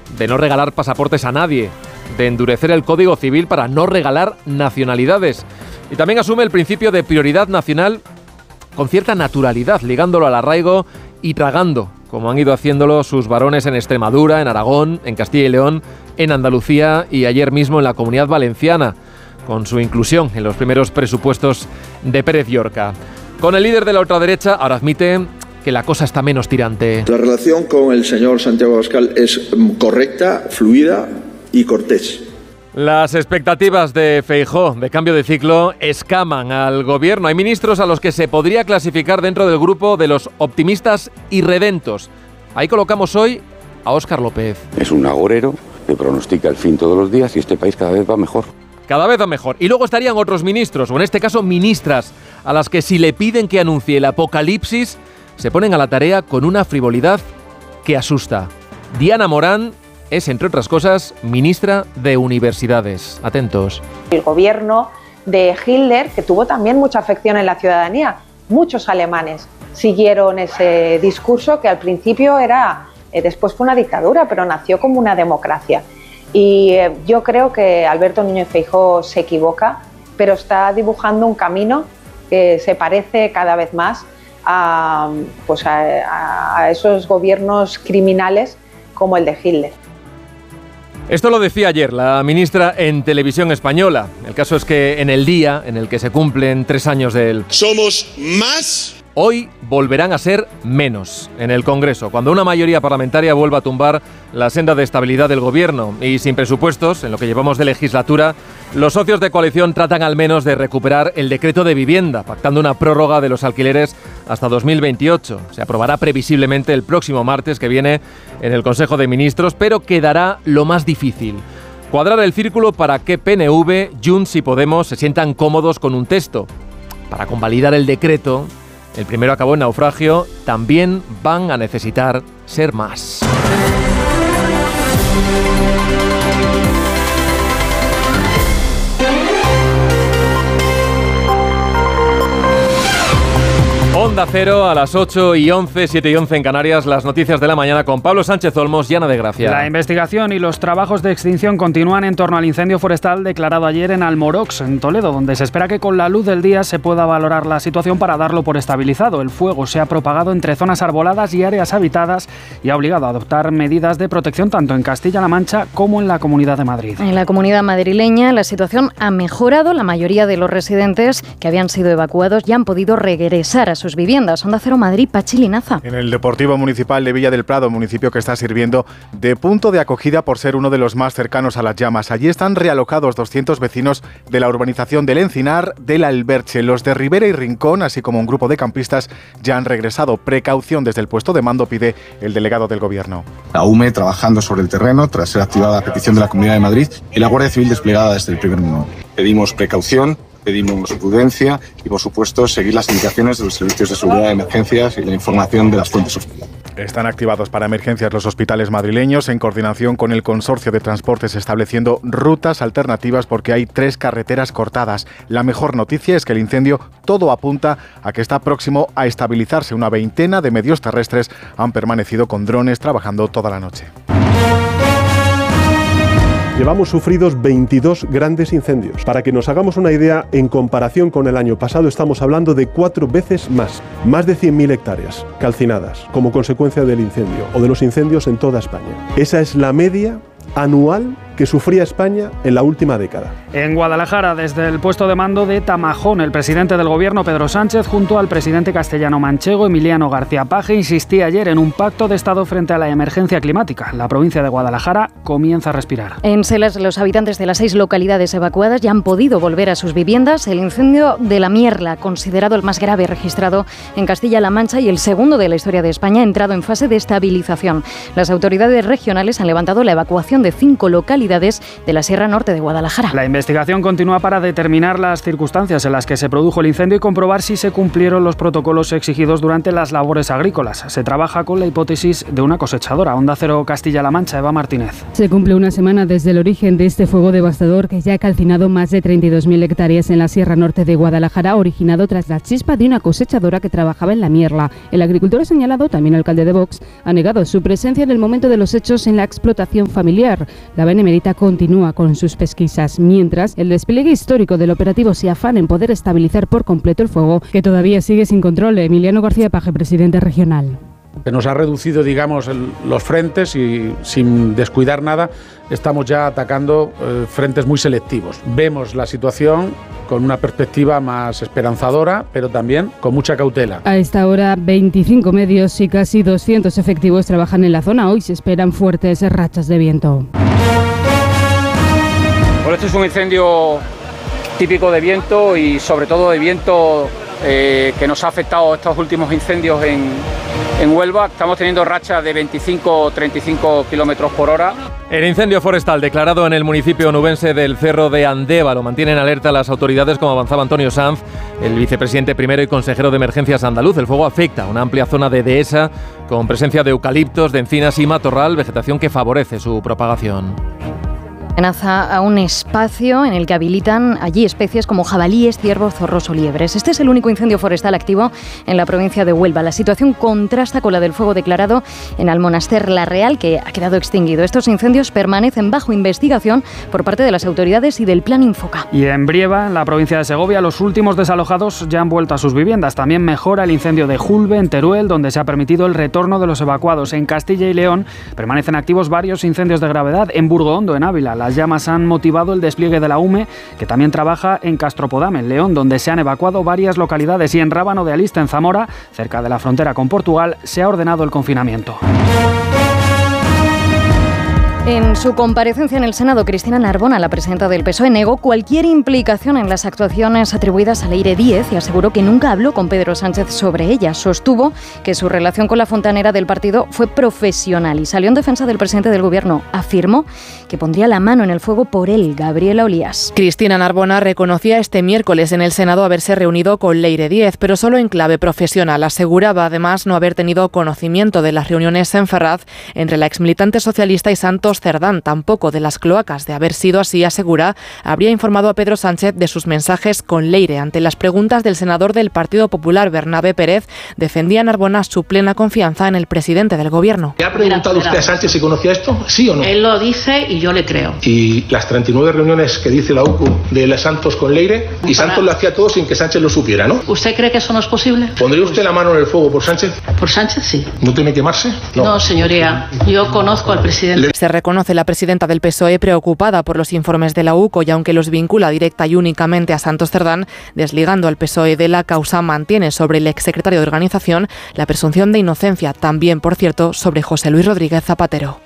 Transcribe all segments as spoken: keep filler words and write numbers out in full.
de no regalar pasaportes a nadie, de endurecer el Código Civil para no regalar nacionalidades. Y también asume el principio de prioridad nacional con cierta naturalidad, ligándolo al arraigo y tragando, como han ido haciéndolo sus varones en Extremadura, en Aragón, en Castilla y León, en Andalucía y ayer mismo en la Comunidad Valenciana, con su inclusión en los primeros presupuestos de Pérez Llorca. Con el líder de la ultraderecha, ahora admite que la cosa está menos tirante. La relación con el señor Santiago Abascal es correcta, fluida y cortés. Las expectativas de Feijóo de cambio de ciclo escaman al gobierno. Hay ministros a los que se podría clasificar dentro del grupo de los optimistas irredentos. Ahí colocamos hoy a Óscar López. Es un agorero que pronostica el fin todos los días y este país cada vez va mejor. Cada vez va mejor. Y luego estarían otros ministros, o en este caso ministras, a las que si le piden que anuncie el apocalipsis, se ponen a la tarea con una frivolidad que asusta. Diana Morán es, entre otras cosas, ministra de Universidades. Atentos. El gobierno de Hitler, que tuvo también mucha afección en la ciudadanía. Muchos alemanes siguieron ese discurso que al principio era, eh, después fue una dictadura, pero nació como una democracia. Y eh, yo creo que Alberto Núñez Feijóo se equivoca, pero está dibujando un camino que se parece cada vez más a, pues a, a esos gobiernos criminales como el de Hitler. Esto lo decía ayer la ministra en Televisión Española. El caso es que en el día en el que se cumplen tres años de él, somos más. Hoy volverán a ser menos en el Congreso, cuando una mayoría parlamentaria vuelva a tumbar la senda de estabilidad del gobierno. Y sin presupuestos, en lo que llevamos de legislatura, los socios de coalición tratan al menos de recuperar el decreto de vivienda, pactando una prórroga de los alquileres hasta dos mil veintiocho. Se aprobará previsiblemente el próximo martes que viene en el Consejo de Ministros, pero quedará lo más difícil: cuadrar el círculo para que P N V, Junts y Podemos se sientan cómodos con un texto. Para convalidar el decreto, el primero acabó en naufragio, también van a necesitar ser más. Onda Cero a las ocho y once, siete y once en Canarias, las noticias de la mañana con Pablo Sánchez Olmos y Ana de Gracia. La investigación y los trabajos de extinción continúan en torno al incendio forestal declarado ayer en Almorox, en Toledo, donde se espera que con la luz del día se pueda valorar la situación para darlo por estabilizado. El fuego se ha propagado entre zonas arboladas y áreas habitadas y ha obligado a adoptar medidas de protección tanto en Castilla-La Mancha como en la Comunidad de Madrid. En la Comunidad madrileña la situación ha mejorado. La mayoría de los residentes que habían sido evacuados ya han podido regresar a sus viviendas. Onda Cero Madrid, Pachi Linaza. En el Deportivo Municipal de Villa del Prado, municipio que está sirviendo de punto de acogida por ser uno de los más cercanos a las llamas. Allí están realojados doscientos vecinos de la urbanización del Encinar, de la Alberche. Los de Ribera y Rincón, así como un grupo de campistas, ya han regresado. Precaución desde el puesto de mando, pide el delegado del Gobierno. La U M E trabajando sobre el terreno tras ser activada a petición de la Comunidad de Madrid y la Guardia Civil desplegada desde el primer momento. Pedimos precaución, pedimos prudencia y, por supuesto, seguir las indicaciones de los servicios de seguridad de emergencias y la información de las fuentes oficiales. Están activados para emergencias los hospitales madrileños en coordinación con el Consorcio de Transportes, estableciendo rutas alternativas porque hay tres carreteras cortadas. La mejor noticia es que el incendio todo apunta a que está próximo a estabilizarse. Una veintena de medios terrestres han permanecido con drones trabajando toda la noche. Llevamos sufridos veintidós grandes incendios. Para que nos hagamos una idea, en comparación con el año pasado estamos hablando de cuatro veces más. Más de cien mil hectáreas calcinadas como consecuencia del incendio o de los incendios en toda España. Esa es la media anual que sufría España en la última década. En Guadalajara, desde el puesto de mando de Tamajón, el presidente del Gobierno, Pedro Sánchez, junto al presidente castellano-manchego, Emiliano García Paje, insistía ayer en un pacto de Estado frente a la emergencia climática. La provincia de Guadalajara comienza a respirar. En Selas, los habitantes de las seis localidades evacuadas ya han podido volver a sus viviendas. El incendio de la Mierla, considerado el más grave registrado en Castilla-La Mancha y el segundo de la historia de España, ha entrado en fase de estabilización. Las autoridades regionales han levantado la evacuación de cinco localidades localidades de la Sierra Norte de Guadalajara. La investigación continúa para determinar las circunstancias en las que se produjo el incendio y comprobar si se cumplieron los protocolos exigidos durante las labores agrícolas. Se trabaja con la hipótesis de una cosechadora. Onda Cero Castilla-La Mancha, Eva Martínez. Se cumple una semana desde el origen de este fuego devastador que ya ha calcinado más de treinta y dos mil hectáreas en la Sierra Norte de Guadalajara, originado tras la chispa de una cosechadora que trabajaba en la Mierla. El agricultor ha señalado, también alcalde de Vox, ha negado su presencia en el momento de los hechos en la explotación familiar. La Benemérita continúa con sus pesquisas, mientras el despliegue histórico del operativo se afana en poder estabilizar por completo el fuego, que todavía sigue sin control. Emiliano García Paje, presidente regional. Que nos ha reducido, digamos, el, los frentes y sin descuidar nada estamos ya atacando eh, frentes muy selectivos. Vemos la situación con una perspectiva más esperanzadora, pero también con mucha cautela. A esta hora, veinticinco medios y casi doscientos efectivos trabajan en la zona. Hoy se esperan fuertes rachas de viento. Bueno, este es un incendio típico de viento y sobre todo de viento eh, que nos ha afectado estos últimos incendios en, en Huelva. Estamos teniendo rachas de veinticinco o treinta y cinco kilómetros por hora. El incendio forestal declarado en el municipio onubense del Cerro de Andévalo mantiene en alerta a las autoridades, como avanzaba Antonio Sanz, el vicepresidente primero y consejero de emergencias andaluz. El fuego afecta a una amplia zona de dehesa con presencia de eucaliptos, de encinas y matorral, vegetación que favorece su propagación. Amenaza a un espacio en el que habilitan allí especies como jabalíes, ciervos, zorros o liebres. Este es el único incendio forestal activo en la provincia de Huelva. La situación contrasta con la del fuego declarado en Almonaster La Real, que ha quedado extinguido. Estos incendios permanecen bajo investigación por parte de las autoridades y del Plan Infoca. Y en Brieva, en la provincia de Segovia, los últimos desalojados ya han vuelto a sus viviendas. También mejora el incendio de Julbe, en Teruel, donde se ha permitido el retorno de los evacuados. En Castilla y León permanecen activos varios incendios de gravedad. En Burgondo, en Ávila, las llamas han motivado el despliegue de la U M E, que también trabaja en Castropodame, en León, donde se han evacuado varias localidades, y en Rábano de Alista, en Zamora, cerca de la frontera con Portugal, se ha ordenado el confinamiento. En su comparecencia en el Senado, Cristina Narbona, la presidenta del P S O E, negó cualquier implicación en las actuaciones atribuidas a Leire Díez y aseguró que nunca habló con Pedro Sánchez sobre ella. Sostuvo que su relación con la fontanera del partido fue profesional y salió en defensa del presidente del Gobierno. Afirmó que pondría la mano en el fuego por él, Gabriela Olías. Cristina Narbona reconocía este miércoles en el Senado haberse reunido con Leire Díez, pero solo en clave profesional. Aseguraba además no haber tenido conocimiento de las reuniones en Ferraz entre la exmilitante socialista y Santos Cerdán, tampoco de las cloacas. De haber sido así, asegura, habría informado a Pedro Sánchez de sus mensajes con Leire. Ante las preguntas del senador del Partido Popular, Bernabé Pérez, defendía Narbona su plena confianza en el presidente del Gobierno. ¿Le ha preguntado Mira, usted a Sánchez si conocía esto? ¿Sí o no? Él lo dice y yo le creo. Y las treinta y nueve reuniones que dice la U C U de la Santos con Leire, y Santos lo hacía todo sin que Sánchez lo supiera, ¿no? ¿Usted cree que eso no es posible? ¿Pondría usted la mano en el fuego por Sánchez? Por Sánchez, sí. ¿No teme quemarse? No, no señoría. Yo conozco al presidente. Se reconoce la presidenta del P S O E preocupada por los informes de la U C O, y aunque los vincula directa y únicamente a Santos Cerdán, desligando al P S O E de la causa, mantiene sobre el exsecretario de Organización la presunción de inocencia, también, por cierto, sobre José Luis Rodríguez Zapatero.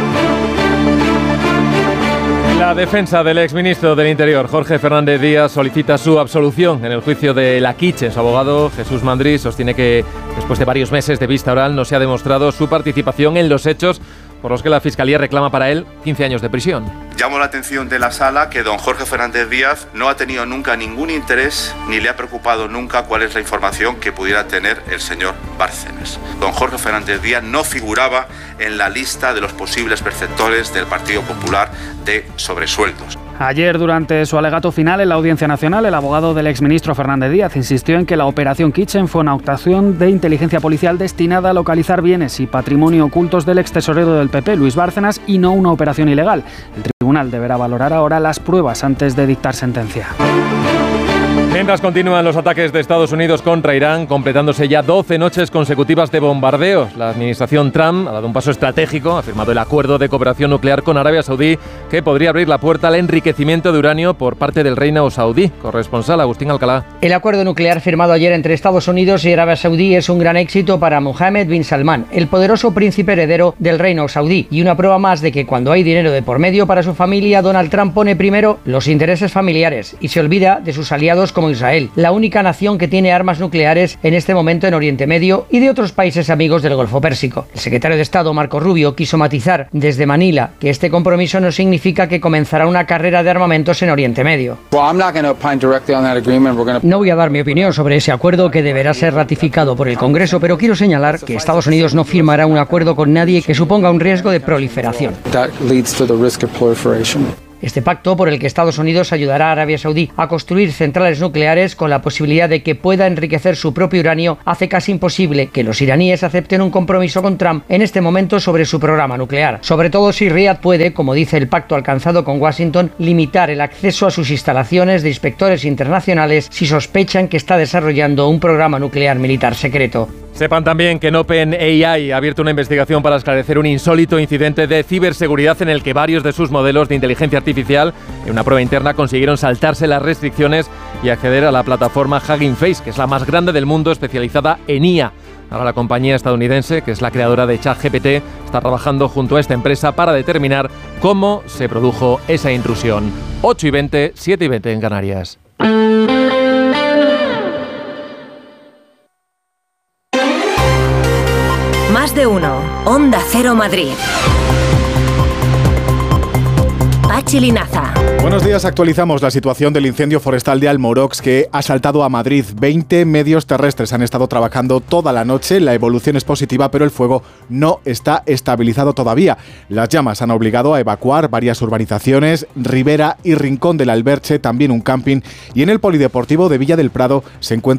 La defensa del exministro del Interior, Jorge Fernández Díaz, solicita su absolución en el juicio de La Quiche. Su abogado, Jesús Mandri, sostiene que después de varios meses de vista oral no se ha demostrado su participación en los hechos por los que la Fiscalía reclama para él quince años de prisión. Llamo la atención de la sala que don Jorge Fernández Díaz no ha tenido nunca ningún interés ni le ha preocupado nunca cuál es la información que pudiera tener el señor Bárcenas. Don Jorge Fernández Díaz no figuraba en la lista de los posibles perceptores del Partido Popular de sobresueldos. Ayer, durante su alegato final en la Audiencia Nacional, el abogado del exministro Fernández Díaz insistió en que la Operación Kitchen fue una actuación de inteligencia policial destinada a localizar bienes y patrimonio ocultos del extesorero del P P, Luis Bárcenas, y no una operación ilegal. El tribunal deberá valorar ahora las pruebas antes de dictar sentencia. Mientras continúan los ataques de Estados Unidos contra Irán, completándose ya doce noches consecutivas de bombardeos, la administración Trump ha dado un paso estratégico, ha firmado el acuerdo de cooperación nuclear con Arabia Saudí, que podría abrir la puerta al enriquecimiento de uranio por parte del reino saudí. Corresponsal Agustín Alcalá. El acuerdo nuclear firmado ayer entre Estados Unidos y Arabia Saudí es un gran éxito para Mohammed bin Salman, el poderoso príncipe heredero del reino saudí, y una prueba más de que cuando hay dinero de por medio para su familia, Donald Trump pone primero los intereses familiares y se olvida de sus aliados como como Israel, la única nación que tiene armas nucleares en este momento en Oriente Medio, y de otros países amigos del Golfo Pérsico. El secretario de Estado, Marco Rubio, quiso matizar desde Manila que este compromiso no significa que comenzará una carrera de armamentos en Oriente Medio. No voy a dar mi opinión sobre ese acuerdo, que deberá ser ratificado por el Congreso, pero quiero señalar que Estados Unidos no firmará un acuerdo con nadie que suponga un riesgo de proliferación. Este pacto, por el que Estados Unidos ayudará a Arabia Saudí a construir centrales nucleares con la posibilidad de que pueda enriquecer su propio uranio, hace casi imposible que los iraníes acepten un compromiso con Trump en este momento sobre su programa nuclear. Sobre todo si Riad puede, como dice el pacto alcanzado con Washington, limitar el acceso a sus instalaciones de inspectores internacionales si sospechan que está desarrollando un programa nuclear militar secreto. Sepan también que Open A I ha abierto una investigación para esclarecer un insólito incidente de ciberseguridad en el que varios de sus modelos de inteligencia artificial, en una prueba interna, consiguieron saltarse las restricciones y acceder a la plataforma Hugging Face, que es la más grande del mundo especializada en I A. Ahora la compañía estadounidense, que es la creadora de ChatGPT, está trabajando junto a esta empresa para determinar cómo se produjo esa intrusión. ocho y veinte, siete y veinte en Canarias. Más de uno. Onda Cero Madrid. Pachi Linaza. Buenos días, actualizamos la situación del incendio forestal de Almorox que ha asaltado a Madrid. veinte medios terrestres han estado trabajando toda la noche. La evolución es positiva, pero el fuego no está estabilizado todavía. Las llamas han obligado a evacuar varias urbanizaciones, Ribera y Rincón del Alberche, también un camping, y en el polideportivo de Villa del Prado se encuentra